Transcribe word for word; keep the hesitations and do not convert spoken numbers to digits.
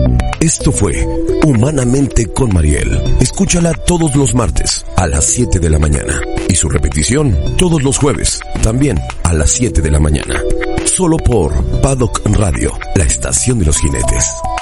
Esto fue Humanamente con Mariel. Escúchala todos los martes a las siete de la mañana. Y su repetición todos los jueves, también a las siete de la mañana. Solo por Paddock Radio, la estación de los jinetes.